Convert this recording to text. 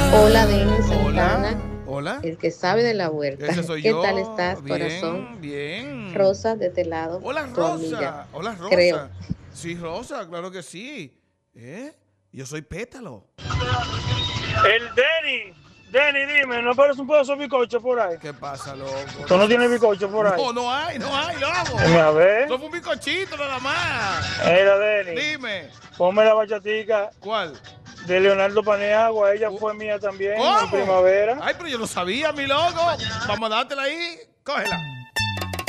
Hola, Denis Hola, Santana, hola. el que sabe de la huerta. Ese soy ¿Qué yo. tal estás, Bien, corazón? bien. Rosa, de este lado, Hola, tu amiga. Rosa. Hola, Creo. Rosa. Sí, Rosa, claro que sí. ¿Eh? Yo soy Pétalo. El Denny, dime, ¿no parece un pedazo de bizcocho por ahí? ¿Qué pasa, loco? ¿Tú No no tienes seas... bizcocho por ahí? No, no hay, loco. Dime a ver. Eso fue un bizcochito nada más. Mira, Denny, Dime, ponme la bachatica ¿cuál? de Leonardo Paniagua. Ella Uh, fue mía también en ¿Cómo? primavera. Ay, pero yo no sabía, mi loco. Vamos a dártela ahí. Cógela.